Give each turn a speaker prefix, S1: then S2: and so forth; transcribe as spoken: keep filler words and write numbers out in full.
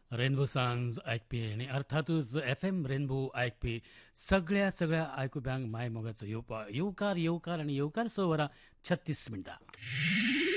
S1: Rainbow सान्स आयकपी आनी अर्थातूच F M rainbow आयकपी सगळ्या सगळ्या आयकुप्यांक माय मोगाचो येवपा येवकार येवकार आनी येवकार स वरां छत्तीस मिनटां.